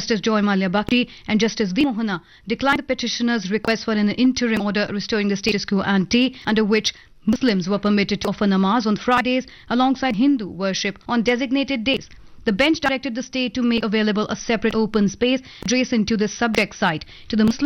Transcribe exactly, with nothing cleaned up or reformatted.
Justice Joy Malia Bakshi and Justice V. Mohana declined the petitioner's request for an interim order restoring the status quo ante, under which Muslims were permitted to offer namaz on Fridays alongside Hindu worship on designated days. The bench directed the state to make available a separate open space adjacent to the subject site to the Muslim